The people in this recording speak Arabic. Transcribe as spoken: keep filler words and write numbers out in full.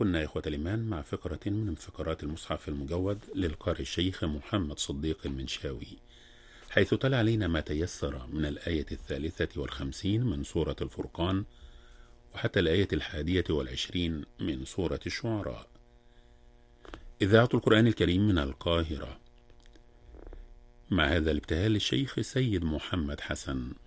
كنا يا إخوة الإيمان مع فقرة من فقرات المصحف المجود للقارئ الشيخ محمد صديق المنشاوي، حيث تلا علينا ما تيسر من الآية الثالثة والخمسين من سورة الفرقان وحتى الآية الحادية والعشرين من سورة الشعراء. إذاعة القرآن الكريم من القاهرة، مع هذا الابتهال للشيخ سيد محمد حسن.